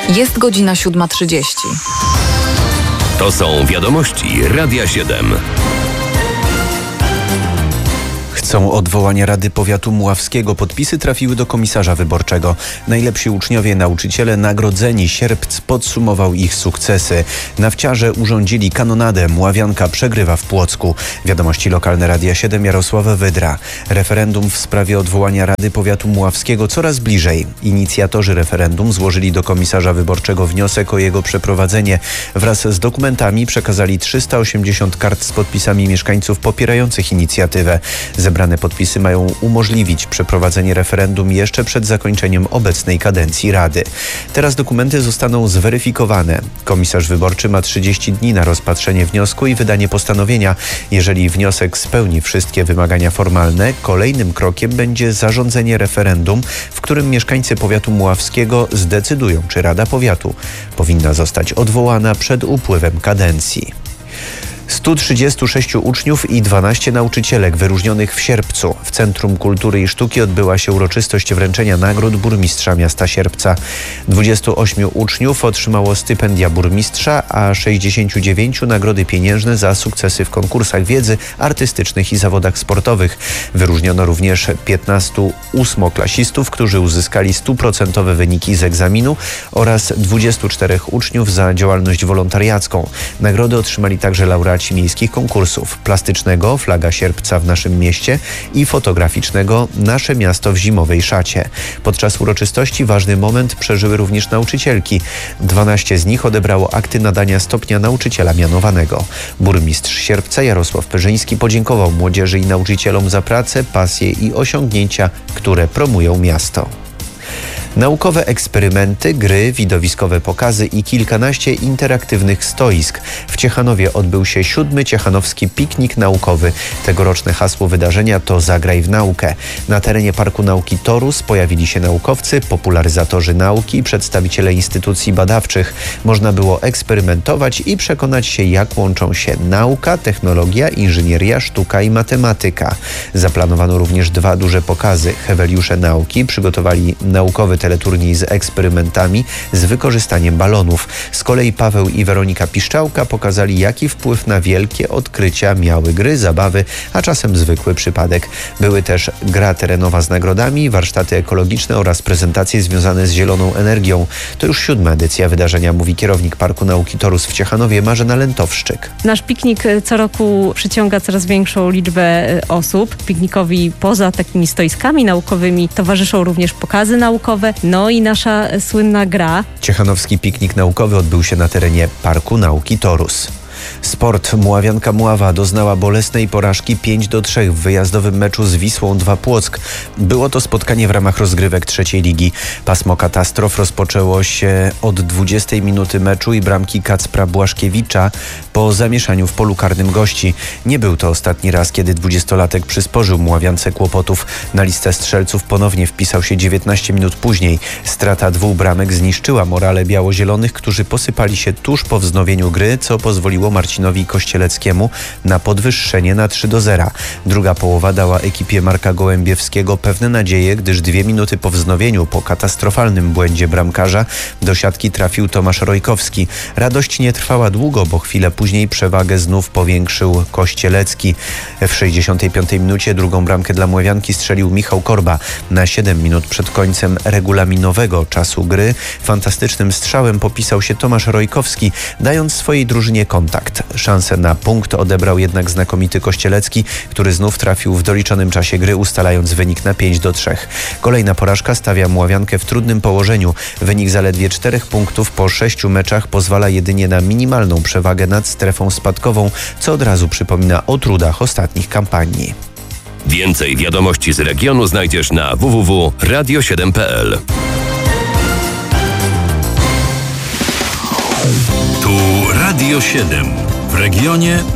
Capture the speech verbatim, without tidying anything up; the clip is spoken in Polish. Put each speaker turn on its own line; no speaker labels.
Jest godzina siódma trzydzieści.
To są wiadomości Radia siedem.
Chcą odwołania Rady Powiatu Mławskiego. Podpisy trafiły do komisarza wyborczego. Najlepsi uczniowie, nauczyciele nagrodzeni. Sierpc podsumował ich sukcesy. Nawciarze urządzili kanonadę. Mławianka przegrywa w Płocku. Wiadomości lokalne Radia siedem, Jarosława Wydra. Referendum w sprawie odwołania Rady Powiatu Mławskiego coraz bliżej. Inicjatorzy referendum złożyli do komisarza wyborczego wniosek o jego przeprowadzenie. Wraz z dokumentami przekazali trzysta osiemdziesiąt kart z podpisami mieszkańców popierających inicjatywę. Zebrane podpisy mają umożliwić przeprowadzenie referendum jeszcze przed zakończeniem obecnej kadencji Rady. Teraz dokumenty zostaną zweryfikowane. Komisarz wyborczy ma trzydzieści dni na rozpatrzenie wniosku i wydanie postanowienia. Jeżeli wniosek spełni wszystkie wymagania formalne, kolejnym krokiem będzie zarządzenie referendum, w którym mieszkańcy powiatu mławskiego zdecydują, czy Rada Powiatu powinna zostać odwołana przed upływem kadencji. stu trzydziestu sześciu uczniów i dwunastu nauczycielek wyróżnionych w Sierpcu. W Centrum Kultury i Sztuki odbyła się uroczystość wręczenia nagród burmistrza miasta Sierpca. dwudziestu ośmiu uczniów otrzymało stypendia burmistrza, a sześćdziesięciu dziewięciu nagrody pieniężne za sukcesy w konkursach wiedzy artystycznych i zawodach sportowych. Wyróżniono również piętnastu ósmoklasistów, którzy uzyskali stuprocentowe wyniki z egzaminu, oraz dwudziestu czterech uczniów za działalność wolontariacką. Nagrody otrzymali także laureaci miejskich konkursów: plastycznego Flaga Sierpca w naszym mieście i fotograficznego Nasze miasto w zimowej szacie. Podczas uroczystości ważny moment przeżyły również nauczycielki. dwanaście z nich odebrało akty nadania stopnia nauczyciela mianowanego. Burmistrz Sierpca Jarosław Perzyński podziękował młodzieży i nauczycielom za pracę, pasję i osiągnięcia, które promują miasto. Naukowe eksperymenty, gry, widowiskowe pokazy i kilkanaście interaktywnych stoisk. W Ciechanowie odbył się siódmy ciechanowski piknik naukowy. Tegoroczne hasło wydarzenia to Zagraj w naukę. Na terenie Parku Nauki Torus pojawili się naukowcy, popularyzatorzy nauki i przedstawiciele instytucji badawczych. Można było eksperymentować i przekonać się, jak łączą się nauka, technologia, inżynieria, sztuka i matematyka. Zaplanowano również dwa duże pokazy. Heweliusze Nauki przygotowali naukowy teleturniej z eksperymentami z wykorzystaniem balonów. Z kolei Paweł i Weronika Piszczałka pokazali, jaki wpływ na wielkie odkrycia miały gry, zabawy, a czasem zwykły przypadek. Były też gra terenowa z nagrodami, warsztaty ekologiczne oraz prezentacje związane z zieloną energią. To już siódma edycja wydarzenia, mówi kierownik Parku Nauki Torus w Ciechanowie Marzena Lentowszczyk.
Nasz piknik co roku przyciąga coraz większą liczbę osób. Piknikowi poza takimi stoiskami naukowymi towarzyszą również pokazy naukowe, no i nasza słynna gra.
Ciechanowski piknik naukowy odbył się na terenie Parku Nauki Torus. Sport. Mławianka Mława doznała bolesnej porażki pięć do trzech w wyjazdowym meczu z Wisłą dwa Płock. Było to spotkanie w ramach rozgrywek trzeciej ligi. Pasmo katastrof rozpoczęło się od dwudziestej minuty meczu i bramki Kacpra Błaszkiewicza po zamieszaniu w polu karnym gości. Nie był to ostatni raz, kiedy dwudziestolatek przysporzył Mławiance kłopotów. Na listę strzelców ponownie wpisał się dziewiętnaście minut później. Strata dwóch bramek zniszczyła morale biało-zielonych, którzy posypali się tuż po wznowieniu gry, co pozwoliło Marcinowi Kościeleckiemu na podwyższenie na trzy do zera. Druga połowa dała ekipie Marka Gołębiewskiego pewne nadzieje, gdyż dwie minuty po wznowieniu, po katastrofalnym błędzie bramkarza, do siatki trafił Tomasz Rojkowski. Radość nie trwała długo, bo chwilę później przewagę znów powiększył Kościelecki. W sześćdziesiątej piątej minucie drugą bramkę dla Mławianki strzelił Michał Korba. Na siedem minut przed końcem regulaminowego czasu gry fantastycznym strzałem popisał się Tomasz Rojkowski, dając swojej drużynie kontakt. Szansę na punkt odebrał jednak znakomity Kościelecki, który znów trafił w doliczonym czasie gry, ustalając wynik na pięć do trzech. Kolejna porażka stawia Mławiankę w trudnym położeniu. Wynik zaledwie czterech punktów po sześciu meczach pozwala jedynie na minimalną przewagę nad strefą spadkową, co od razu przypomina o trudach ostatnich kampanii.
Więcej wiadomości z regionu znajdziesz na w w w kropka radio siedem kropka p l.
Tu Radio siedem. W regionie